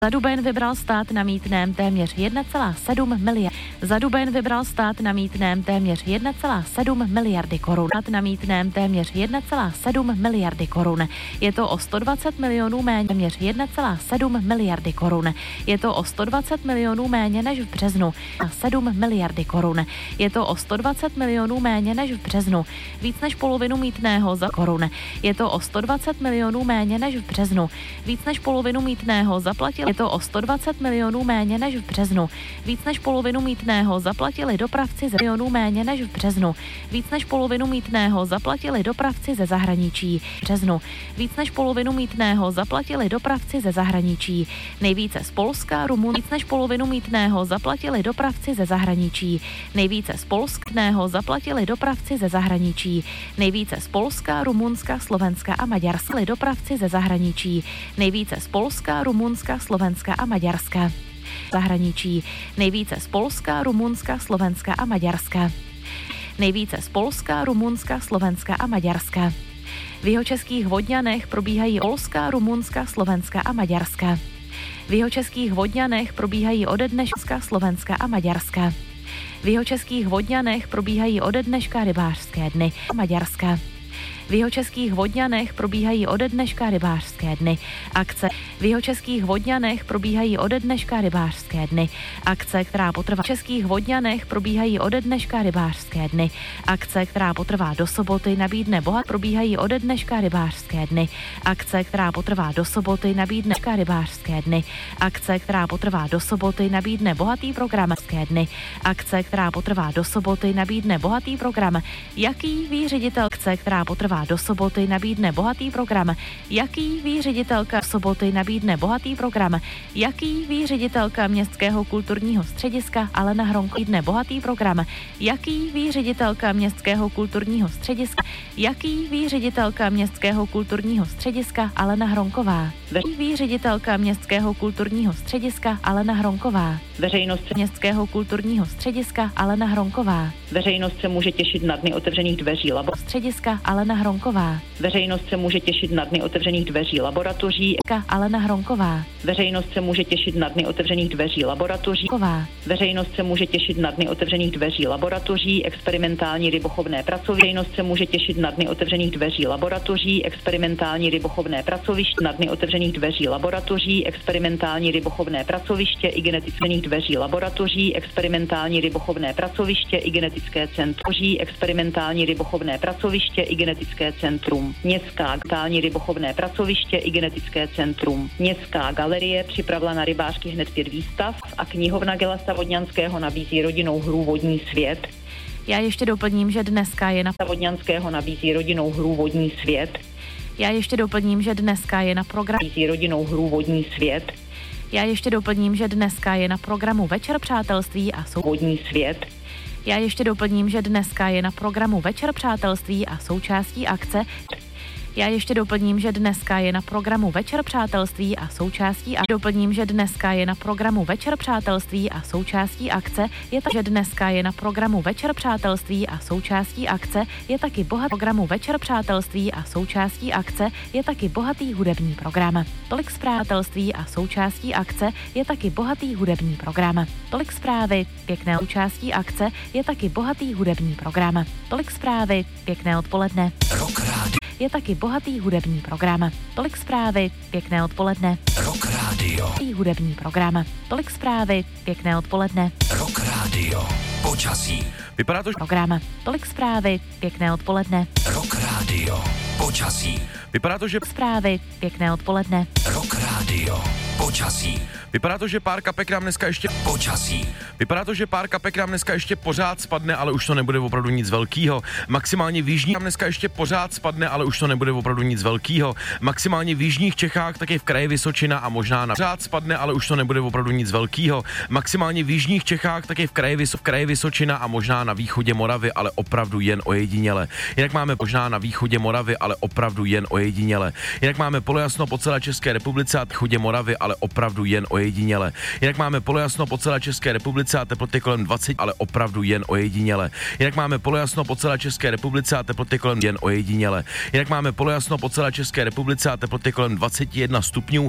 Za duben vybral stát na mýtném téměř 1,7 miliard. Za duben vybral stát na mýtném téměř 1,7 miliardy korun. Na mýtném téměř 1,7 miliardy korun. Je to o 120 milionů méně, téměř 1,7 miliardy korun. Je to o 120 milionů méně než v březnu. 7 miliardy korun. Je to o 120 milionů méně než v březnu. Víc než polovinu mýtného za korun. Je to o 120 milionů méně než v březnu. Víc než polovinu mýtného zaplatili. Je to o 120 milionů méně než v březnu. Víc než polovinu mýtného zaplatili dopravci ze milionů méně než v březnu. Víc než polovinu mýtného zaplatili dopravci ze zahraničí. V březnu. Víc než polovinu mýtného zaplatili dopravci ze zahraničí. Nejvíce z Polska, Víc než polovinu mýtného zaplatili dopravci ze zahraničí. Nejvíce z polského zaplatili dopravci ze zahraničí. Nejvíce z Polska, Rumunska, Slovenska a Maďarska. Dopravci ze zahraničí. Nejvíce z Polska, Rumunska, Slovenska a Maďarska. Zahraničí. Nejvíce z Polska, Rumunska, Slovenska a Maďarska. Nejvíce z Polska, Rumunska, Slovenska a Maďarska. V jihočeských Vodňanech probíhají Polska, Rumunska, Slovenska a Maďarska. V jihočeských Vodňanech probíhají ode dneška Slovenska a Maďarska. V jihočeských Vodňanech probíhají ode dneška rybářské dny a Maďarska. V jihočeských Vodňanech probíhají ode dneška rybářské dny. Akce. V jihočeských Vodňanech probíhají ode dneška rybářské dny. Akce, která potrvá v českých Vodňanech probíhají ode dneška rybářské dny. Akce, která potrvá do soboty, nabídne bohat probíhají ode dneška rybářské dny. Akce, která potrvá do soboty, nabídne rybářské dny. Akce, která potrvá do soboty, nabídne bohatý program dny. Akce, která potrvá do soboty, nabídne bohatý program. Jaký ví ředitel akce, která potrvá do soboty, nabídne bohatý program. Jaký ví ředitelka soboty, nabídne bohatý program. Jaký ví ředitelka Městského kulturního střediska Alena Hronková, nabídne bohatý program. Jaký ví ředitelka Městského kulturního střediska. Jaký ví ředitelka Městského kulturního střediska Alena Hronková. Ví ředitelka Městského kulturního střediska Alena Hronková. Veřejnost Městského kulturního střediska Alena Hronková. Veřejnost se může těšit na dny otevřených dveří střediska Alena Hronková. Veřejnost se může těšit na dny otevřených dveří laboratoří. Alena Hronková. Veřejnost se může těšit na dny otevřených dveří laboratoří. Veřejnost se může těšit na dny otevřených dveří laboratoří, experimentální rybochovné pracoviště. Veřejnost se může těšit na dny otevřených dveří laboratoří, experimentální rybochovné pracoviště, na dny otevřených dveří laboratoří, experimentální rybochovné pracoviště i genetických dveří laboratoří, experimentální rybochovné pracoviště i genetické centrum, experimentální rybochovné pracoviště i genetické centrum, Městská genetickální rybochovné pracoviště i genetické centrum. Městská galerie připravila na rybářky hned 5 výstav a knihovna Gelasta Vodňanského nabízí rodinnou hru Vodní svět. Já ještě doplním, že dneska je na Vodňanského nabízí rodinnou hru Vodní svět. Já ještě doplním, že dneska je na programu Nabízí rodinnou hru Vodní svět. Já ještě doplním, že dneska je na programu Večer přátelství a Vodní svět. Já ještě doplním, že dneska je na programu Večer přátelství a součástí akce. Já ještě doplním, že dneska je na programu Večer přátelství a součástí a doplním, že dneska je na programu Večer přátelství a součástí akce je že dneska je na programu Večer přátelství a součástí akce je taky programu Večer přátelství a součástí akce je taky bohatý hudební program. Tolik přátelství a součástí akce je taky bohatý hudební program. Tolik zprávy, pěkné součástí akce je taky bohatý hudební program. Tolik zprávy, pěkné odpoledne. Je taky bohatý hudební program. Tolik zprávy, pěkné odpoledne. Rock Radio. Hudební program. Tolik zprávy, pěkné odpoledne. Rock Radio. Počasí. Vypadá to, Program. Tolik zprávy, pěkné odpoledne. Rock Radio. Počasí. vypadá to, že Zprávy, pěkné odpoledne. Rock Radio. Počasí. Vypadá to, že pár kapek nám dneska ještě Počasí. Vypadá to, že pár kapek nám dneska ještě pořád spadne, ale už to nebude opravdu nic velkýho. Maximálně v jižních nám dneska ještě pořád spadne, ale už to nebude opravdu nic velkýho. Maximálně v jižních Čechách, také v kraji Vysočina a možná na pořád spadne, ale už to nebude opravdu nic velkýho. Maximálně v jižních Čechách, také v kraji Vysočina a možná na východě Moravy, ale opravdu jen ojediněle. Jinak máme možná na východě Moravy, ale opravdu jen ojediněle. Jinak máme polojasno po celé České republice a východě Moravy, ale opravdu jen ojediněle. Jinak máme polojasno po celé České republice a teploty kolem 20, ale opravdu jen ojediněle. Jinak máme polojasno po celé České republice a teploty kolem jen ojediněle. Jinak máme polojasno po celé České republice a teploty kolem 21 stupňů.